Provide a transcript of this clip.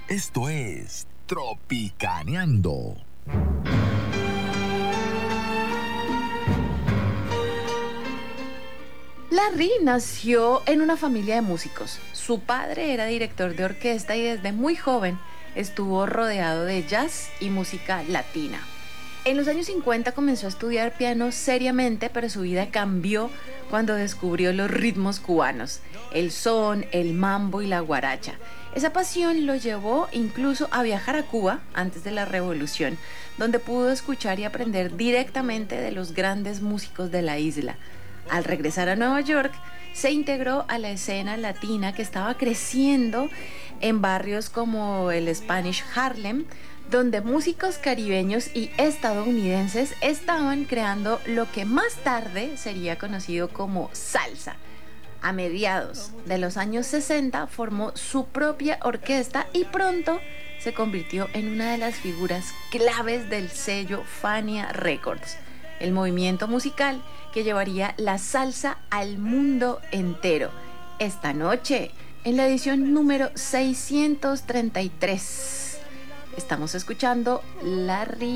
Esto es Tropicaneando. Larry nació en una familia de músicos. Su padre era director de orquesta y desde muy joven estuvo rodeado de jazz y música latina. En los años 50 comenzó a estudiar piano seriamente, pero su vida cambió cuando descubrió los ritmos cubanos, el son, el mambo y la guaracha. Esa pasión lo llevó incluso a viajar a Cuba antes de la revolución, donde pudo escuchar y aprender directamente de los grandes músicos de la isla. Al regresar a Nueva York, se integró a la escena latina que estaba creciendo en barrios como el Spanish Harlem, donde músicos caribeños y estadounidenses estaban creando lo que más tarde sería conocido como salsa. A mediados de los años 60 formó su propia orquesta y pronto se convirtió en una de las figuras claves del sello Fania Records, el movimiento musical que llevaría la salsa al mundo entero. Esta noche, en la edición número 633, estamos escuchando Larry